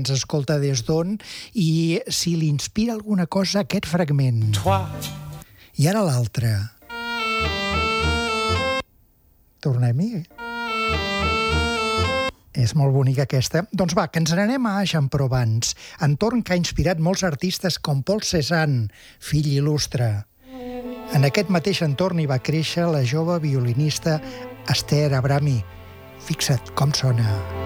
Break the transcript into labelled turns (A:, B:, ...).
A: ens escolta des d'on i si li inspira alguna cosa aquest fragment. I ara l'altre. Tornem-hi. És molt bonica aquesta. Doncs va, que ens n'anem a Aix en Provence, entorn que ha inspirat molts artistes com Paul Cézanne, fill il·lustre. En aquest mateix entorn hi va créixer la jove violinista Esther Abrami. Fixa't com sona.